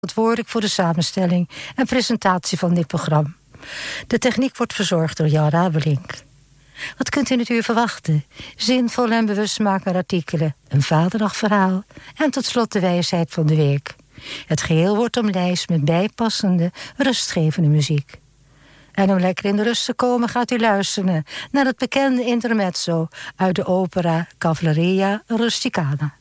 verantwoordelijk voor de samenstelling en presentatie van dit programma. De techniek wordt verzorgd door Jan Rabelink. Wat kunt u in het uur verwachten? Zinvolle en bewustmakende artikelen, een vaderdag-verhaal en tot slot de wijsheid van de week. Het geheel wordt omlijst met bijpassende, rustgevende muziek. En om lekker in de rust te komen gaat u luisteren naar het bekende intermezzo uit de opera Cavalleria Rusticana.